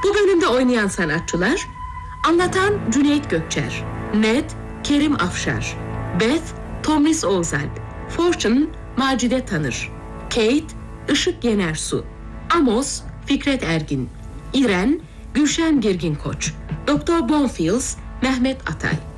Bu bölümde oynayan sanatçılar: anlatan Cüneyt Gökçer, Ned Kerim Afşar, Beth Tomris Oğuzalp, Fortune Macide Tanır, Kate Işık Yenersu, Amos Fikret Ergin, İren Gülşen Girgin Koç, Doktor Bonfils Mehmet Atay.